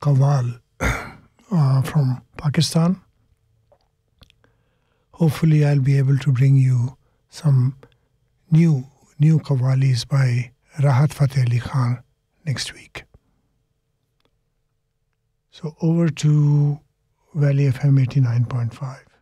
Qawwal from Pakistan. Hopefully I'll be able to bring you some new qawwalis by Rahat Fateh Ali Khan next week. So over to Valley FM 89.5.